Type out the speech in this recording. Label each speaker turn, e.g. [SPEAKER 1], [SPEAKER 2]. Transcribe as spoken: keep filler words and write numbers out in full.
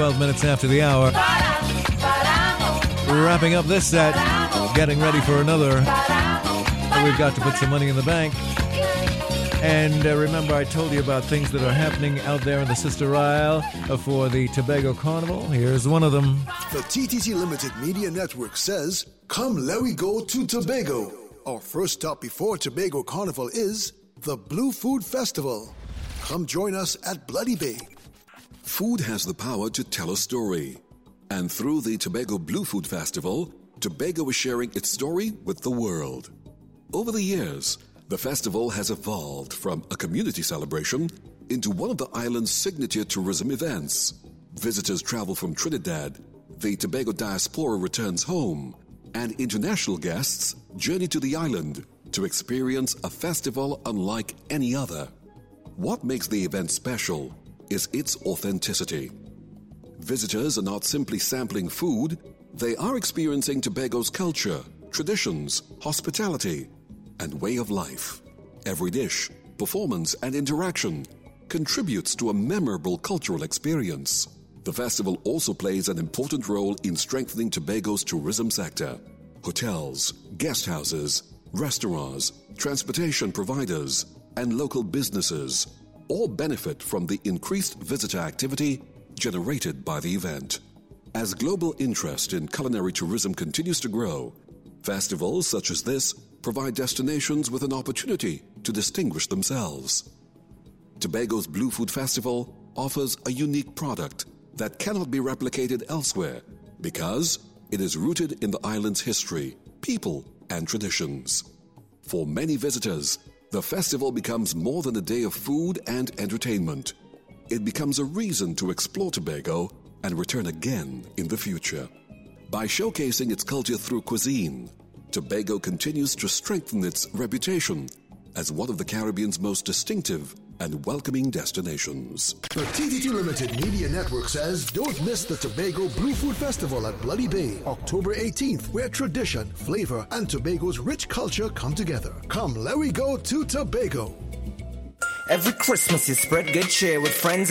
[SPEAKER 1] twelve minutes after the hour. We're wrapping up this set, getting ready for another. We've got to put some money in the bank. And uh, remember, I told you about things that are happening out there in the Sister Isle for the Tobago Carnival. Here's one of them.
[SPEAKER 2] The T T T Limited Media Network says, come let we go to Tobago. Our first stop before Tobago Carnival is the Blue Food Festival. Come join us at Bloody Bay.
[SPEAKER 3] Food has the power to tell a story. And through the Tobago Blue Food Festival, Tobago is sharing its story with the world. Over the years, the festival has evolved from a community celebration into one of the island's signature tourism events. Visitors travel from Trinidad, the Tobago diaspora returns home, and international guests journey to the island to experience a festival unlike any other. What makes the event special is its authenticity. Visitors are not simply sampling food, they are experiencing Tobago's culture, traditions, hospitality, and way of life. Every dish, performance, and interaction contributes to a memorable cultural experience. The festival also plays an important role in strengthening Tobago's tourism sector. Hotels, guest houses, restaurants, transportation providers, and local businesses all benefit from the increased visitor activity generated by the event. As global interest in culinary tourism continues to grow, festivals such as this provide destinations with an opportunity to distinguish themselves. Tobago's Blue Food Festival offers a unique product that cannot be replicated elsewhere because it is rooted in the island's history, people, and traditions. For many visitors, the festival becomes more than a day of food and entertainment. It becomes a reason to explore Tobago and return again in the future. By showcasing its culture through cuisine, Tobago continues to strengthen its reputation as one of the Caribbean's most distinctive and welcoming destinations.
[SPEAKER 2] The T T T Limited Media Network says, don't miss the Tobago Blue Food Festival at Bloody Bay, October eighteenth, where tradition, flavor, and Tobago's rich culture come together. Come, let we go to Tobago.
[SPEAKER 4] Every Christmas you spread good cheer with friends